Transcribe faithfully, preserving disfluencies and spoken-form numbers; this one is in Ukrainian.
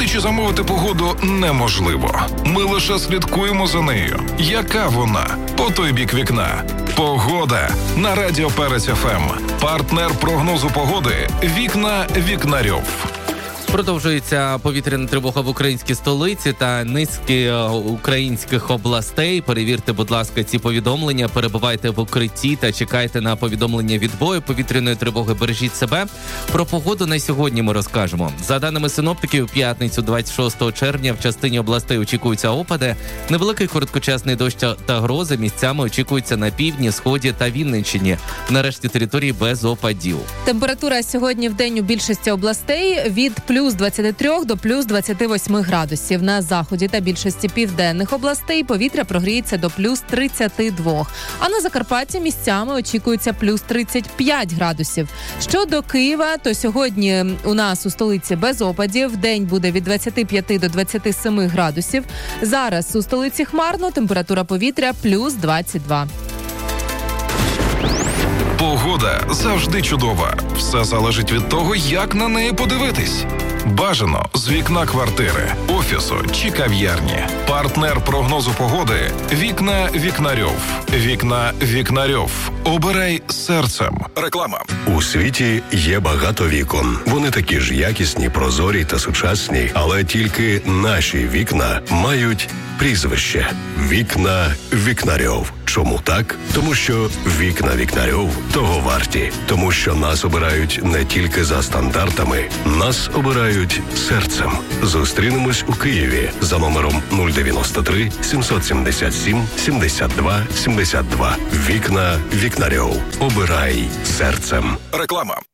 Уявити чи замовити погоду неможливо. Ми лише слідкуємо за нею. Яка вона? По той бік вікна. Погода на Радіо Перець еф ем. Партнер прогнозу погоди «Вікна Вікнарьов». Продовжується повітряна тривога в українській столиці та низки українських областей. Перевірте, будь ласка, ці повідомлення, перебувайте в укритті та чекайте на повідомлення відбою повітряної тривоги. Бережіть себе. Про погоду на сьогодні ми розкажемо. За даними синоптиків, у п'ятницю двадцять шостого червня в частині областей очікуються опади. Невеликий короткочасний дощ та грози місцями очікуються на півдні, сході та Вінниччині. Нарешті території без опадів. Температура сьогодні в день у більшості областей від плюс двадцять три до плюс двадцять вісім градусів. На заході та більшості південних областей повітря прогріється до плюс тридцять два. А на Закарпатті місцями очікується плюс тридцять п'ять градусів. Щодо Києва, то сьогодні у нас у столиці без опадів. День буде від двадцять п'ять до двадцять сім градусів. Зараз у столиці хмарно, температура повітря плюс двадцять два. Погода завжди чудова. Все залежить від того, як на неї подивитись. Бажано з вікна квартири, офісу чи кав'ярні. Партнер прогнозу погоди «Вікна Вікнарьов». «Вікна Вікнарьов». Обирай серцем. Реклама. У світі є багато вікон. Вони такі ж якісні, прозорі та сучасні, але тільки наші вікна мають прізвище «Вікна Вікнарьов». Чому так? Тому що вікна Вікнарьов того варті. Тому що нас обирають не тільки за стандартами, нас обирають серцем. Зустрінемось у Києві за номером нуль дев'яносто три сімсот сімдесят сім сімдесят два сімдесят два. Вікна Вікнарьов. Обирай серцем. Реклама.